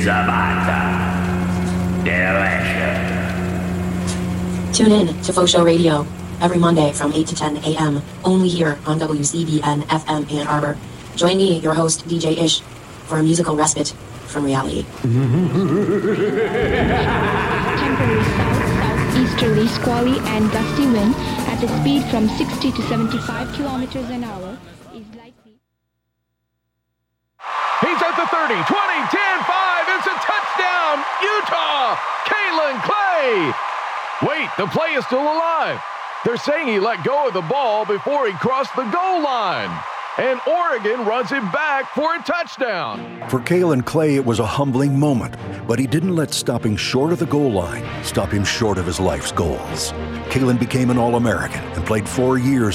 Zabata. Delicious. Tune in to Faux Show Radio every Monday from 8 to 10 a.m. only here on WCBN FM Ann Arbor. Join me, your host, DJ Ish, for a musical respite from reality. Temporary southeasterly, squally and gusty wind at a speed from 60 to 75 kilometers an hour is likely. He's at the 30, 20, 10, 5. It's a touchdown, Utah! Kalen Clay! Wait, the play is still alive. They're saying he let go of the ball before he crossed the goal line. And Oregon runs him back for a touchdown. For Kalen Clay, it was a humbling moment, but he didn't let stopping short of the goal line stop him short of his life's goals. Kalen became an All-American and played 4 years